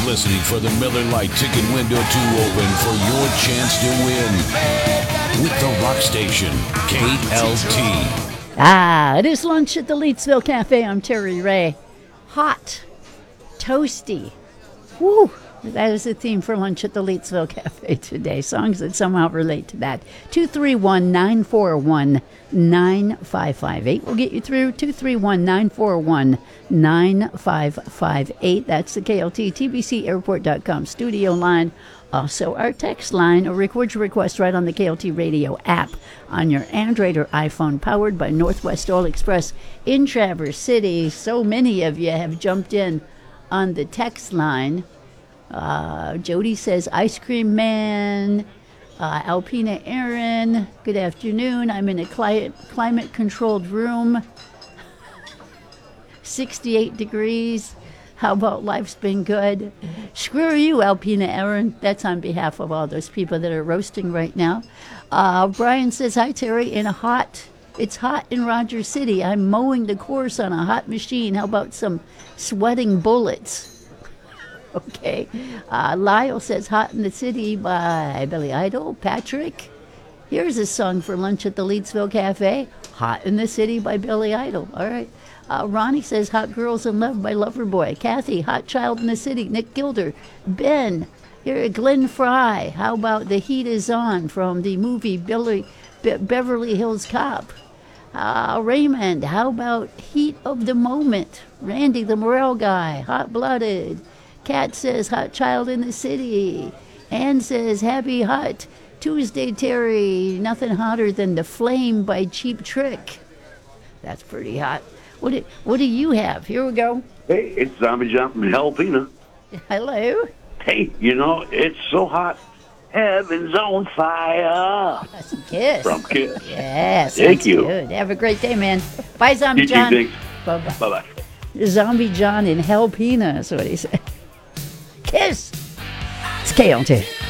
listening for the Miller Lite ticket window to open for your chance to win with the rock station, KLT. It is lunch at the Leetsville Cafe. I'm Terry Ray. Hot, toasty. Woo! That is the theme for lunch at the Leetsville Cafe today. Songs that somehow relate to that. 231-941-9558. We'll get you through. 231-941-9558. That's the KLT TBCAirport.com studio line. Also, our text line, or record your request right on the KLT radio app on your Android or iPhone, powered by Northwest Oil Express in Traverse City. So many of you have jumped in on the text line. Jody says, Ice Cream Man. Alpina Aaron, good afternoon. I'm in a climate-controlled room. 68 degrees. How about life's been good? Screw you, Alpina Aaron. That's on behalf of all those people that are roasting right now. Brian says, hi, Terry. It's hot in Rogers City. I'm mowing the course on a hot machine. How about some sweating bullets? Okay. Lyle says, Hot in the City by Billy Idol. Patrick, here's a song for lunch at the Leetsville Cafe. Hot in the City by Billy Idol. All right. Ronnie says, Hot Girls in Love by Loverboy. Kathy, Hot Child in the City. Nick Gilder. Ben, here, Glenn Fry. How about The Heat Is On from the movie Beverly Hills Cop? Raymond, how about Heat of the Moment? Randy, the Morel guy. Hot Blooded. Kat says, Hot Child in the City. Ann says, Happy Hot Tuesday, Terry. Nothing hotter than The Flame by Cheap Trick. That's pretty hot. What do you have? Here we go. Hey, it's Zombie John from Jalapeno. Hello. Hey, it's so hot. Heaven's on fire. That's a Kiss. From Kiss. Yes. Thank you. Good. Have a great day, man. Bye, Zombie John. Thanks. Bye-bye. Bye-bye. Zombie John in Jalapeno is what he said. Kiss. It's KLT.